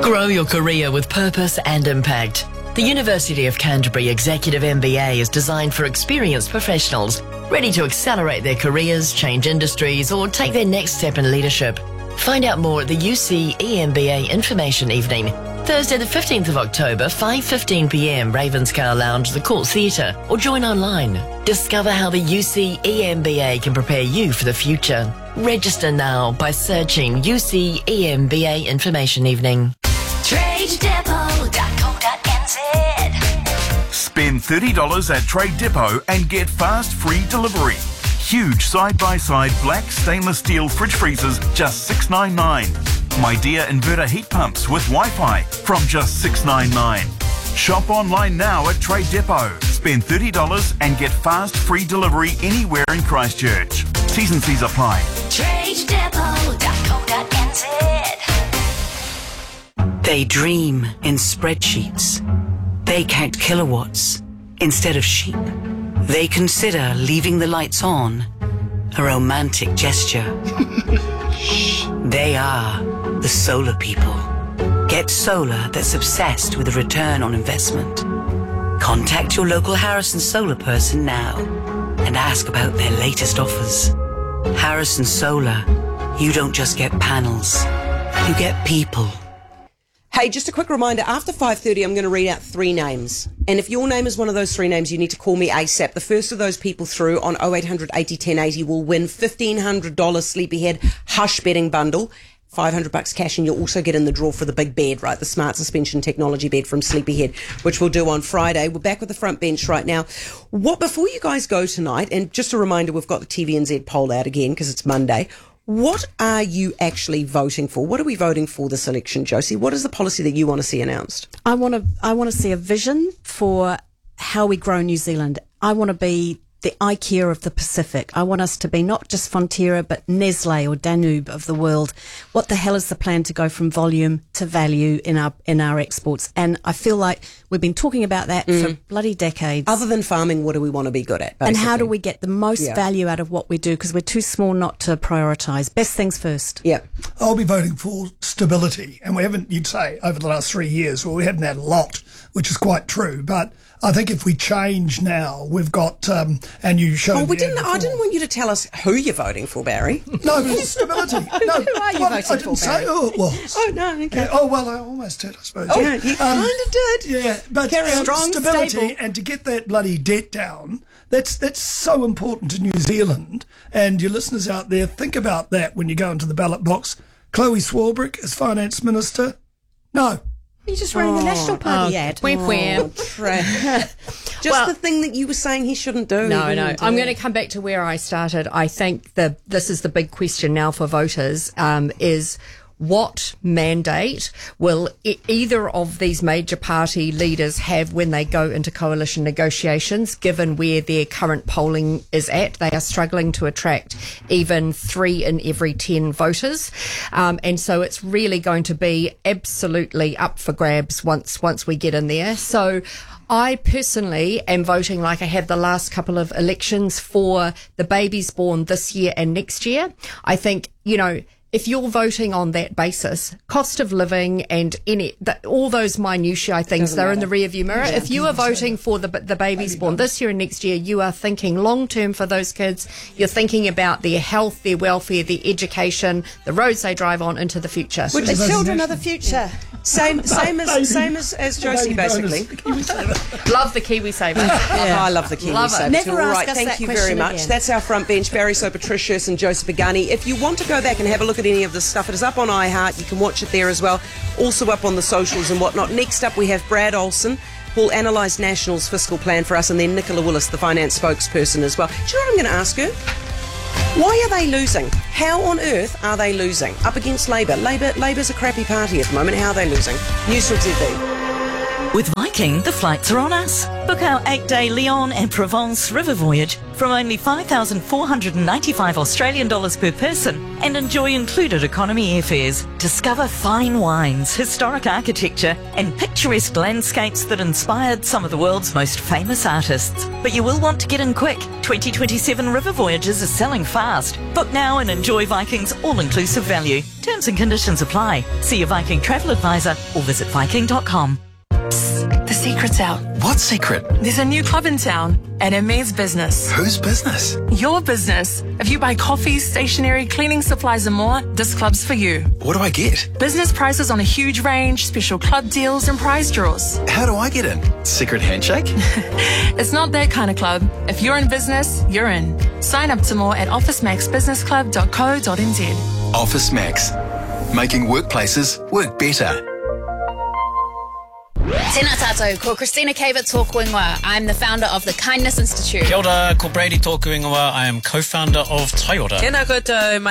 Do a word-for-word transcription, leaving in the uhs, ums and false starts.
Grow your career with purpose and impact. The University of Canterbury Executive M B A is designed for experienced professionals ready to accelerate their careers, change industries, or take their next step in leadership. Find out more at the U C E M B A Information Evening, Thursday the fifteenth of October, five fifteen p m, Ravenscar Lounge, the Court Theatre, or join online. Discover how the U C E M B A can prepare you for the future. Register now by searching U C E M B A Information Evening. trade depot dot co dot n z. Spend thirty dollars at Trade Depot and get fast free delivery. Huge side-by-side black stainless steel fridge freezers, just six ninety-nine. My Dear inverter heat pumps with Wi-Fi from just six ninety-nine. Shop online now at Trade Depot. Spend thirty dollars and get fast free delivery anywhere in Christchurch. T's and C's apply. trade depot dot co dot n z. They dream in spreadsheets. They count kilowatts instead of sheep. They consider leaving the lights on a romantic gesture. They are the solar people. Get solar that's obsessed with a return on investment. Contact your local Harrison Solar person now and ask about their latest offers. Harrison Solar, you don't just get panels, you get people. Hey, just a quick reminder, after five thirty, I'm going to read out three names. And if your name is one of those three names, you need to call me ASAP. The first of those people through on oh eight hundred eighty ten eighty will win fifteen hundred dollars Sleepyhead Hush Bedding Bundle. five hundred bucks cash, and you'll also get in the draw for the big bed, right? The smart suspension technology bed from Sleepyhead, which we'll do on Friday. We're back with the front bench right now. What, before you guys go tonight, and just a reminder, we've got the T V N Z poll out again because it's Monday. What are you actually voting for? What are we voting for this election, Josie? What is the policy that you want to see announced? I want to I want to see a vision for how we grow New Zealand. I want to be the IKEA of the Pacific. I want us to be not just Fonterra, but Nestle or Danube of the world. What the hell is the plan to go from volume to value in our in our exports? And I feel like we've been talking about that mm. for bloody decades. Other than farming, what do we want to be good at, basically? And how do we get the most yeah. value out of what we do? Because we're too small not to prioritise. Best things first. Yeah. I'll be voting for stability. And we haven't, you'd say, over the last three years, well, we haven't had a lot, which is quite true. But I think if we change now, we've got, um, and you showed Oh, we the ad didn't, before. I didn't want you to tell us who you're voting for, Barry. No, for stability. No, Who are you well, voting I for, didn't say Barry? who it was. Oh, no, okay. Yeah, oh, well, I almost did, I suppose. Oh, yeah, you kind of did. Yeah, but Carry on. um, Strong, stability stable. and to get that bloody debt down, that's that's so important to New Zealand. And your listeners out there, think about that when you go into the ballot box. Chloe Swarbrick as Finance Minister? No. You just running the National Party ad. Wimp, wimp. Just Well- the thing that you were saying he shouldn't do. No, He no. didn't I'm do. going to come back to where I started. I think the this is the big question now for voters, um, is what mandate will e- either of these major party leaders have when they go into coalition negotiations, given where their current polling is at? They are struggling to attract even three in every ten voters. Um, and so it's really going to be absolutely up for grabs once once we get in there. So I personally am voting, like I have the last couple of elections, for the babies born this year and next year. I think, you know, if you're voting on that basis, cost of living and any the, all those minutiae things, Doesn't they're in the matter. rearview mirror. If you are voting for the the babies born this year and next year, you are thinking long term for those kids. You're thinking about their health, their welfare, their education, the roads they drive on into the future. Which The is children are the future. same, same as same as, as Josie, Baby bonus. basically. Love the KiwiSaver. Oh, I love the Kiwi Love it. Saver. Never All ask right, us thank that you very question much. again. That's our front bench. Barry So, Patricia and Joseph Pagani. If you want to go back and have a look at any of this stuff, it is up on iHeart. You can watch it there as well. Also up on the socials and whatnot. Next up, we have Brad Olsen, who'll analyse National's fiscal plan for us, and then Nicola Willis, the finance spokesperson as well. Do you know what I'm going to ask her? Why are they losing? How on earth are they losing? Up against Labour. Labour Labour's a crappy party at the moment. How are they losing? News Talk Z B. With Viking, the flights are on us. Book our eight-day Lyon and Provence river voyage from only five thousand four hundred ninety-five Australian dollars per person and enjoy included economy airfares. Discover fine wines, historic architecture and picturesque landscapes that inspired some of the world's most famous artists. But you will want to get in quick. twenty twenty-seven River Voyages are selling fast. Book now and enjoy Viking's all-inclusive value. Terms and conditions apply. See your Viking travel advisor or visit viking dot com. The secret's out. What secret? There's a new club in town, and it means business. Whose business? Your business. If you buy coffee, stationery, cleaning supplies and more, this club's for you. What do I get? Business prices on a huge range, special club deals and prize draws. How do I get in? Secret handshake? It's not that kind of club. If you're in business, you're in. Sign up to more at office max business club dot co dot n z. Office Max. Making workplaces work better. Tēnā tātou, ko Christina Cavett tōku ingoa. I'm the founder of the Kindness Institute. Kia ora, ko Brady tōku ingoa. I am co-founder of Toyota. Tēnā koutou, my